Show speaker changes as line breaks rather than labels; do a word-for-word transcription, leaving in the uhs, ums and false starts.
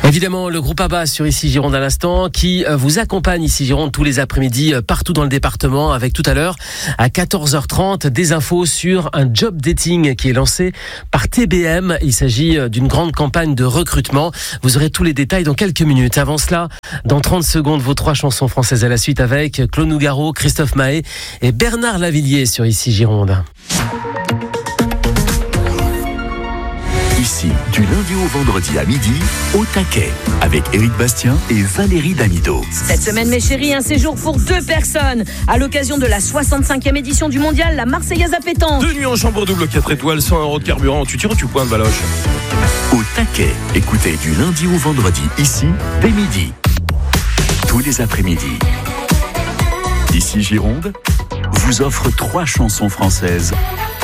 Évidemment, le groupe ABBA sur Ici Gironde à l'instant qui vous accompagne Ici Gironde tous les après-midi partout dans le département avec tout à l'heure à quatorze heures trente des infos sur un job dating qui est lancé par T B M. Il s'agit d'une grande campagne de recrutement. Vous aurez tous les détails dans quelques minutes. Avant cela, dans trente secondes, vos trois chansons françaises à la suite avec Claude Nougaro, Christophe Mahé et Bernard Lavillier sur Ici Gironde.
Ici, du lundi au vendredi à midi, au taquet, avec Éric Bastien et Valérie Damido.
Cette semaine, mes chéris, un séjour pour deux personnes. À l'occasion de la soixante-cinquième édition du mondial, la Marseillaise à pétanque.
Deux nuits en chambre double, quatre étoiles, cent euros de carburant. Tu tires ou tu pointes, Valoche?
Au taquet, écoutez du lundi au vendredi, ici, dès midi. Tous les après-midi. Ici Gironde vous offre trois chansons françaises